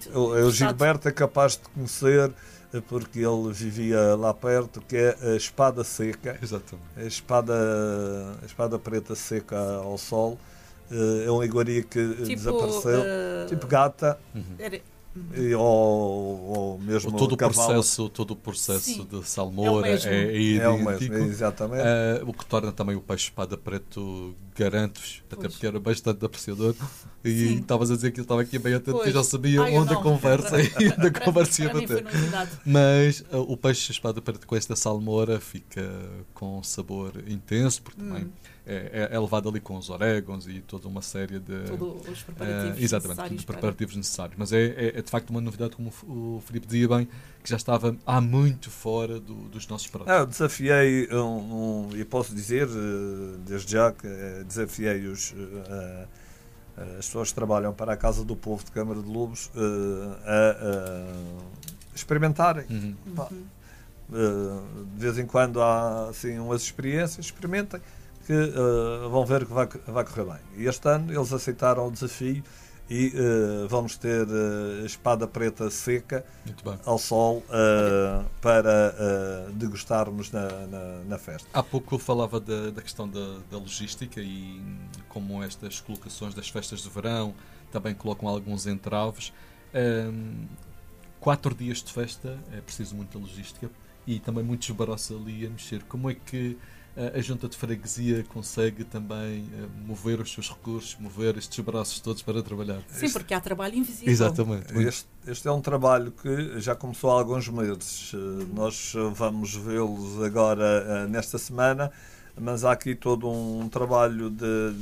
O Gilberto é capaz de conhecer, porque ele vivia lá perto, que é a espada seca. Exatamente. A espada preta seca ao sol. É uma iguaria que desapareceu. Tipo gata. Ou mesmo todo cavalo. Todo o processo Sim. de salmoura é É o idêntico. mesmo, exatamente. O que torna também o peixe espada preto, garanto-vos, até Pois. porque era bastante apreciador. E Sim. estavas a dizer que eu estava aqui bem atento, Pois. que eu já sabia Eu onde a não. conversa ia Para mim foi bater. novidade. Mas o peixe espada preta com esta salmoura fica com um sabor intenso, porque também é levado ali com os orégãos e toda uma série de Todos os preparativos exatamente, necessários os preparativos necessários. Mas é de facto uma novidade, como o Filipe dizia bem, que já estava há muito fora dos nossos pratos. Eu desafiei, e posso dizer, desde já, que desafiei as pessoas que trabalham para a Casa do Povo de Câmara de Lobos a experimentarem. Pá, de vez em quando há assim umas experiências, experimentem, que vão ver que vai correr bem. E este ano eles aceitaram o desafio e vamos ter espada preta seca ao sol para degustarmos na festa. Há pouco eu falava da questão da logística e como estas colocações das festas de verão também colocam alguns entraves. 4 dias de festa é preciso muita logística e também muito esbaraço ali a mexer. Como é que a Junta de Freguesia consegue também mover os seus recursos, mover estes braços todos para trabalhar? Sim, porque há trabalho invisível. Exatamente. Este é um trabalho que já começou há alguns meses. Nós vamos vê-los agora nesta semana, mas há aqui todo um trabalho de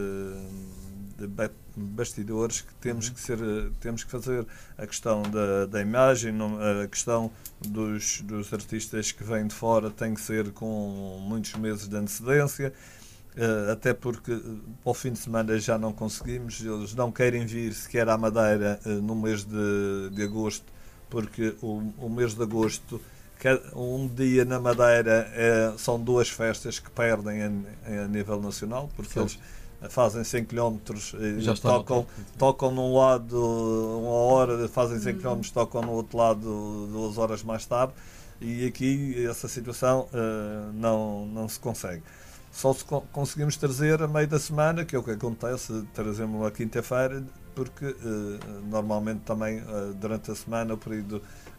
bastidores que temos que fazer. A questão da imagem, a questão dos artistas que vêm de fora tem que ser com muitos meses de antecedência, até porque ao fim de semana já não conseguimos. Eles não querem vir sequer à Madeira no mês de agosto, porque o mês de agosto, um dia na Madeira são 2 festas que perdem a nível nacional, porque eles fazem 100 km e tocam num lado 1 hora, fazem 100 km, tocam no outro lado 2 horas mais tarde, e aqui essa situação não se consegue. Só se conseguimos trazer a meio da semana, que é o que acontece, trazemos uma quinta-feira, porque normalmente também durante a semana o período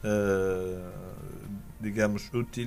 digamos útil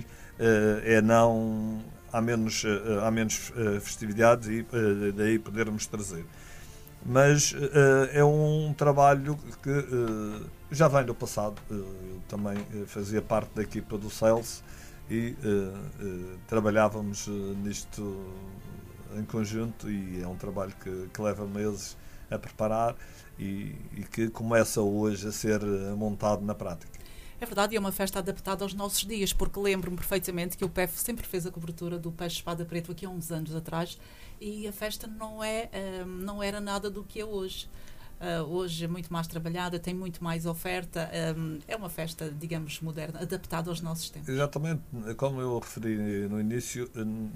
há menos festividades e daí podermos trazer. Mas é um trabalho que já vem do passado. Eu também fazia parte da equipa do Celso e trabalhávamos nisto em conjunto, e é um trabalho que leva meses a preparar e que começa hoje a ser montado na prática. É verdade, e é uma festa adaptada aos nossos dias, porque lembro-me perfeitamente que o PEF sempre fez a cobertura do Peixe Espada Preto aqui há uns anos atrás, e a festa não era nada do que é hoje. Hoje é muito mais trabalhada, tem muito mais oferta, é uma festa, digamos, moderna, adaptada aos nossos tempos. Exatamente, como eu referi no início,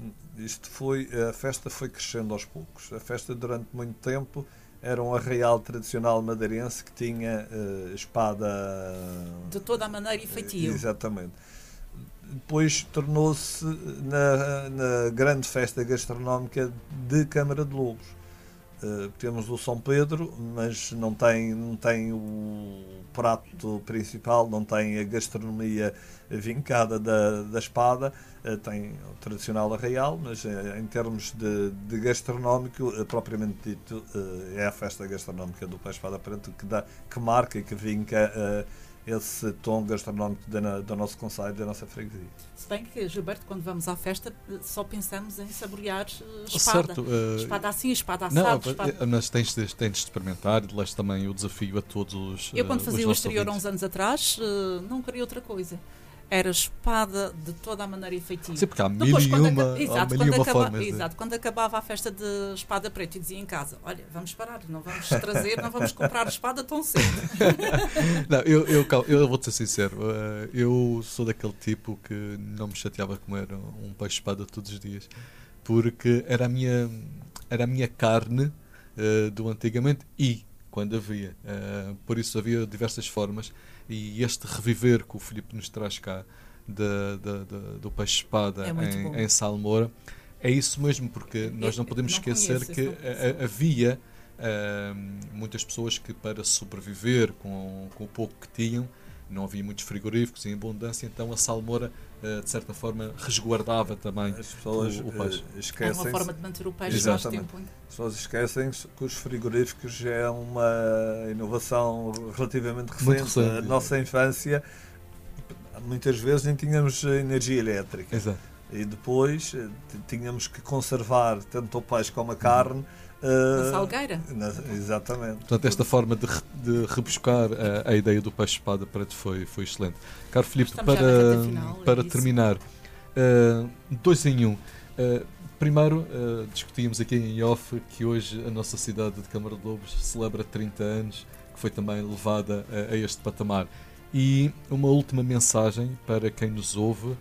a festa foi crescendo aos poucos. A festa durante muito tempo era um arraial tradicional madeirense que tinha espada de toda a maneira e feitio. Exatamente. Depois tornou-se na grande festa gastronómica de Câmara de Lobos. Temos o São Pedro, mas não tem o prato principal, não tem a gastronomia vincada da espada. Tem o tradicional arraial, mas em termos de gastronómico, propriamente dito, é a festa gastronómica do Peixe Espada Preto que marca e que vinca esse tom gastronómico do nosso concelho, da nossa freguesia. Se bem que, Gilberto, quando vamos à festa, só pensamos em saborear espada. Certo, espada assim, espada assada. Mas tens de experimentar, e leste também o desafio a todos os Eu, quando fazia o exterior há ouvintes. uns anos atrás, não queria outra coisa. Era espada de toda a maneira e feitio. Sim, porque há mil e uma formas. Exato, quando acabava a festa de espada preta e dizia em casa, olha, vamos parar, não vamos trazer, não vamos comprar espada tão cedo. Não, eu vou-te ser sincero, eu sou daquele tipo que não me chateava comer um peixe espada todos os dias, porque era a minha carne do antigamente, e quando havia. Por isso havia diversas formas, e este reviver que o Filipe nos traz cá do peixe-espada em Salmoura, é isso mesmo, porque nós não podemos esquecer que havia muitas pessoas que, para sobreviver com o pouco que tinham, não havia muitos frigoríficos em abundância, então a salmoura, de certa forma, resguardava também as pessoas o peixe. É uma forma de manter o peixe mais tempo. As pessoas esquecem que os frigoríficos já é uma inovação relativamente recente. Na nossa infância, muitas vezes nem tínhamos energia elétrica. Exato. E depois tínhamos que conservar tanto o peixe como a carne na salgueira. Exatamente. Portanto, esta forma de rebuscar a ideia do peixe-espada para ti foi excelente. Caro Filipe, para terminar, 2 em 1. Primeiro, discutíamos aqui em off que hoje a nossa cidade de Câmara de Lobos celebra 30 anos, que foi também levada a este patamar. E uma última mensagem para quem nos ouve.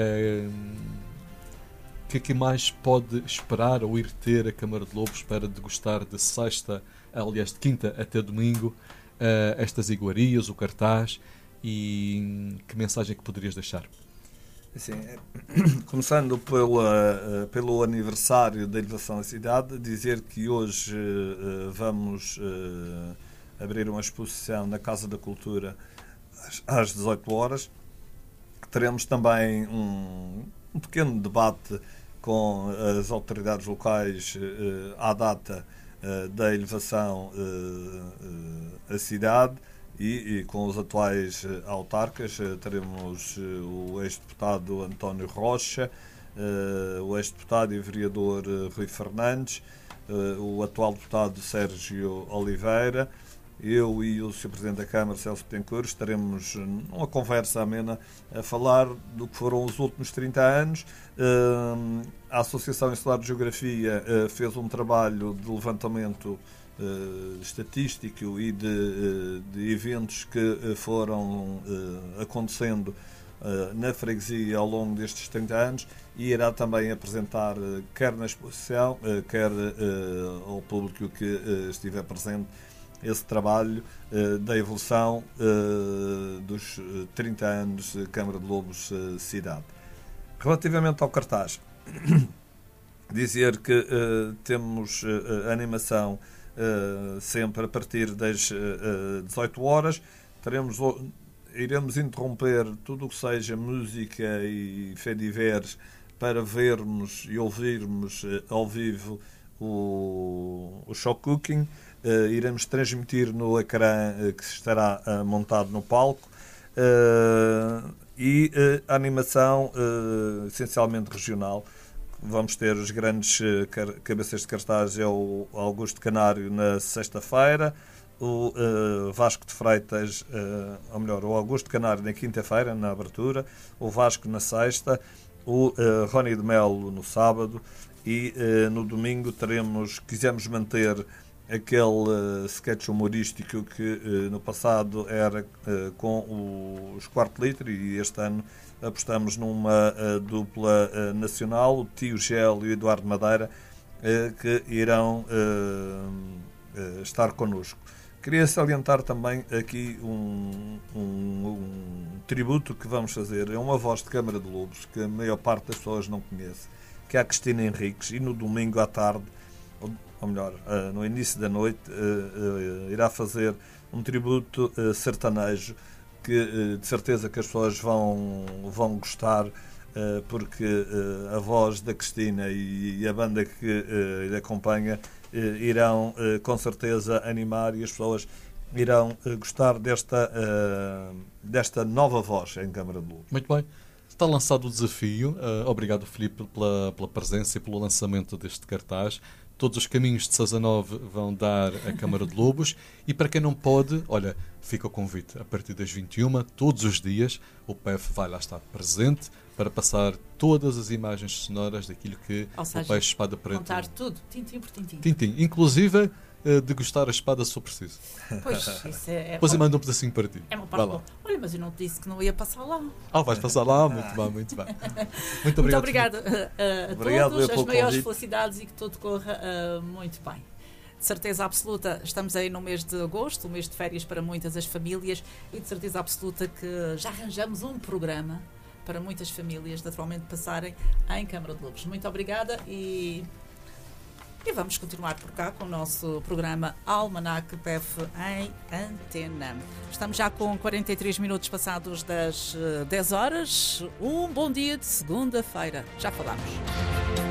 O que é que mais pode esperar ou ir ter a Câmara de Lobos para degustar de sexta, aliás de quinta até domingo, estas iguarias, o cartaz, e que mensagem que poderias deixar? Assim, começando pelo aniversário da elevação da cidade, dizer que hoje vamos abrir uma exposição na Casa da Cultura às 18 horas. Teremos também um pequeno debate com as autoridades locais à data da elevação à cidade e com os atuais autarcas. Teremos o ex-deputado António Rocha, o ex-deputado e vereador Rui Fernandes, o atual deputado Sérgio Oliveira, eu e o Sr. Presidente da Câmara, Celso Betancourt, estaremos numa conversa amena a falar do que foram os últimos 30 anos. A Associação Insular de Geografia fez um trabalho de levantamento estatístico e de eventos que foram acontecendo na freguesia ao longo destes 30 anos, e irá também apresentar, quer na exposição, quer ao público que estiver presente, esse trabalho da evolução dos 30 anos de Câmara de Lobos cidade. Relativamente ao cartaz, dizer que temos animação sempre a partir das 18 horas. Iremos interromper tudo o que seja música e fediveres para vermos e ouvirmos ao vivo o show cooking. Iremos transmitir no ecrã que estará montado no palco, e a animação essencialmente regional. Vamos ter os grandes cabeças de cartaz, é o Augusto Canário na sexta-feira, o Vasco de Freitas, ou melhor, o Augusto Canário na quinta-feira, na abertura, o Vasco na sexta, o Rony de Melo no sábado, e no domingo quisemos manter aquele sketch humorístico que no passado era com os Quarto Litro, e este ano apostamos numa dupla nacional, o Tio Gel e o Eduardo Madeira, que irão estar connosco. Queria salientar também aqui um tributo que vamos fazer. É uma voz de Câmara de Lobos que a maior parte das pessoas não conhece, que é a Cristina Henriques, e no domingo à tarde, ou melhor, no início da noite, irá fazer um tributo sertanejo que de certeza que as pessoas vão gostar, porque a voz da Cristina e a banda que lhe acompanha irão com certeza animar, e as pessoas irão gostar desta nova voz em Câmara de Lobos. Muito bem. Está lançado o desafio. Obrigado, Filipe, pela presença e pelo lançamento deste cartaz. Todos os caminhos de Sazanove vão dar a Câmara de Lobos, e para quem não pode, olha, fica o convite. A partir das 21, todos os dias, o PEF vai lá estar presente para passar todas as imagens sonoras daquilo que o Peixe Espada Preta... Contar tudo, tintim por tintim. Tintim, inclusive degustar a espada se for preciso. Pois, isso é... Depois eu mando um pedacinho para ti. É uma parte boa. Olha, mas eu não te disse que não ia passar lá. Vais passar lá? Muito bem, muito bem. Muito obrigado a todos, as maiores felicidades, e que tudo corra muito bem. De certeza absoluta, estamos aí no mês de agosto, o mês de férias para muitas as famílias, e de certeza absoluta que já arranjamos um programa para muitas famílias naturalmente passarem em Câmara de Lobos. Muito obrigada e vamos continuar por cá com o nosso programa Almanac PEF em antena. Estamos já com 43 minutos passados das 10 horas. Um bom dia de segunda-feira. Já falamos.